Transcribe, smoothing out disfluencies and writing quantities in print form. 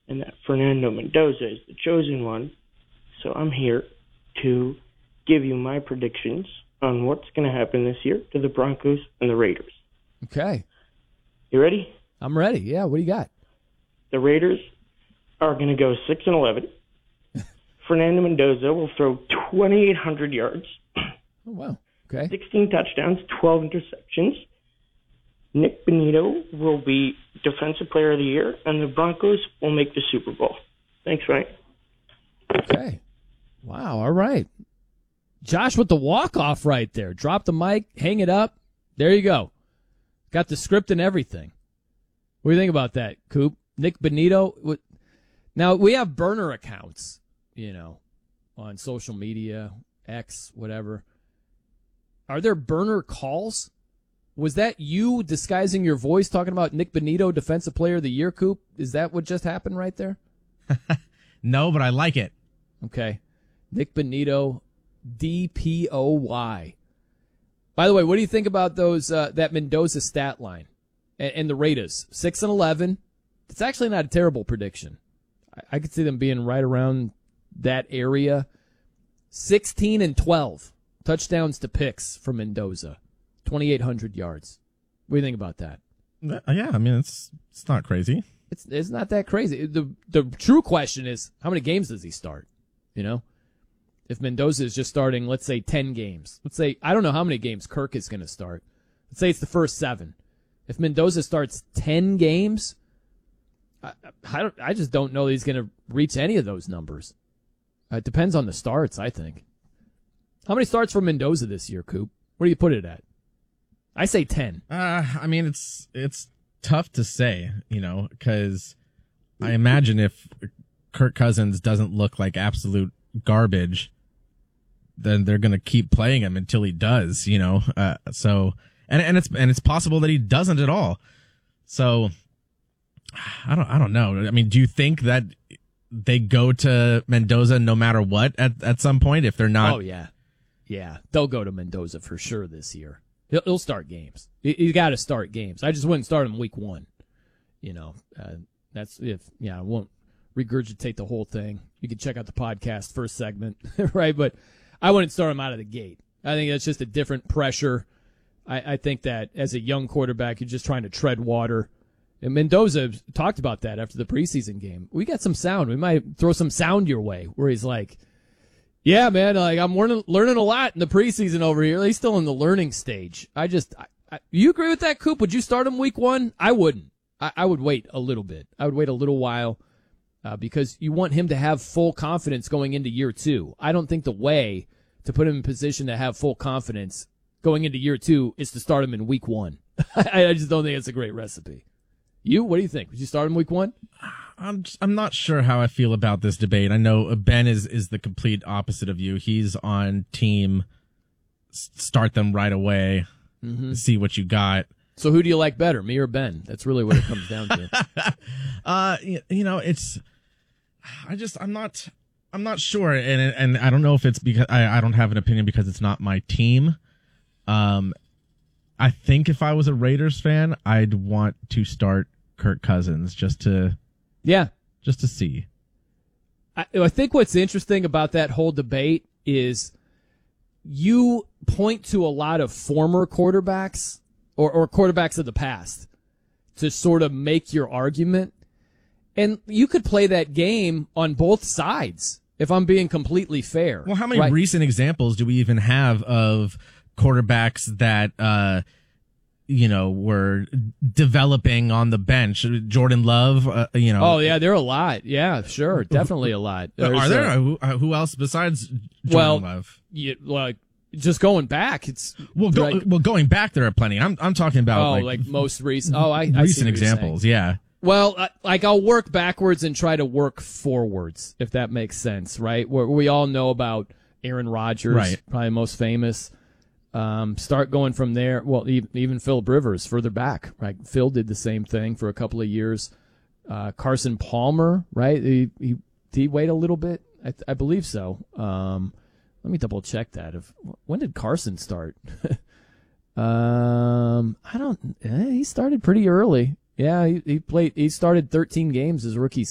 and that Fernando Mendoza is the chosen one. So I'm here to give you my predictions on what's going to happen this year to the Broncos and the Raiders. Okay. You ready? I'm ready. Yeah, what do you got? The Raiders are going to go 6-11. Fernando Mendoza will throw 2,800 yards. Oh, wow. Okay. 16 touchdowns, 12 interceptions. Nick Bonito will be Defensive Player of the Year, and the Broncos will make the Super Bowl. Thanks, Ryan. Okay. Wow, all right. Josh with the walk-off right there. Drop the mic, hang it up. There you go. Got the script and everything. What do you think about that, Coop? Nick Bonito? Now, we have burner accounts, on social media, X, whatever. Are there burner calls? Was that you disguising your voice talking about Nick Bonito, Defensive Player of the Year, Coop? Is that what just happened right there? No, but I like it. Okay. Nick Bonito, DPOY. By the way, what do you think about those that Mendoza stat line and the Raiders? 6-11. It's actually not a terrible prediction. I could see them being right around that area. 16-12 touchdowns to picks for Mendoza, 2,800 yards. What do you think about that? Yeah, I mean it's not crazy. It's not that crazy. The true question is, how many games does he start? If Mendoza is just starting, let's say 10 games. Let's say, I don't know how many games Kirk is going to start. Let's say it's the first 7. If Mendoza starts 10 games, I just don't know that he's going to reach any of those numbers. It depends on the starts, I think. How many starts for Mendoza this year, Coop? Where do you put it at? I say 10. I mean, it's tough to say, because I imagine if Kirk Cousins doesn't look like absolute garbage, then they're going to keep playing him until he does, so, and it's possible that he doesn't at all. So I don't know. I mean, do you think that they go to Mendoza no matter what at some point if they're not? Oh, yeah. Yeah. They'll go to Mendoza for sure this year. He'll start games. You got to start games. I just wouldn't start him week 1. That's if, I won't regurgitate the whole thing. You can check out the podcast first segment, right? But I wouldn't start him out of the gate. I think that's just a different pressure. I think that as a young quarterback, you're just trying to tread water. And Mendoza talked about that after the preseason game. We got some sound. We might throw some sound your way where he's like, yeah, man, I'm learning a lot in the preseason over here. He's still in the learning stage. You agree with that, Coop? Would you start him week 1? I wouldn't. I would wait a little bit. I would wait a little while. Because you want him to have full confidence going into year 2. I don't think the way to put him in position to have full confidence going into year 2 is to start him in week 1. I just don't think it's a great recipe. What do you think? Would you start him week 1? I'm not sure how I feel about this debate. I know Ben is the complete opposite of you. He's on team start them right away, see what you got. So who do you like better, me or Ben? That's really what it comes down to. I'm not sure, and I don't know if it's because I don't have an opinion because it's not my team. I think if I was a Raiders fan, I'd want to start Kirk Cousins just to see. I think what's interesting about that whole debate is you point to a lot of former quarterbacks or quarterbacks of the past to sort of make your argument. And you could play that game on both sides, if I'm being completely fair. Well, how many recent examples do we even have of quarterbacks that, were developing on the bench? Jordan Love, Oh, yeah, there are a lot. Yeah, sure. Definitely a lot. Are there? Who else besides Jordan Love? Just going back, it's going back, there are plenty. I'm talking about most recent. I recent see what examples. You're yeah. Well, I'll work backwards and try to work forwards, if that makes sense, right? We all know about Aaron Rodgers, right? Probably most famous. Start going from there. Well, even Philip Rivers further back, right? Phil did the same thing for a couple of years. Carson Palmer, right? He wait a little bit. I believe so. Let me double check that. When did Carson start? He started pretty early. Yeah, he started 13 games his rookie